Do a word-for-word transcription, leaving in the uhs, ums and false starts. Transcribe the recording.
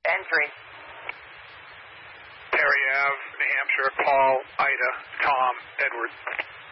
Entry. Perry Ave, New Hampshire, Paul, Ida, Tom, Edward.